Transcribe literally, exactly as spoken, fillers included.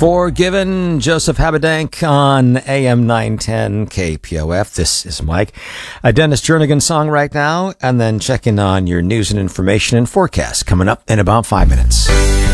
Forgiven, Joseph Habedank on A M nine ten K P O F. This is Mike. A Dennis Jernigan song right now, and then checking on your news and information and forecast coming up in about five minutes.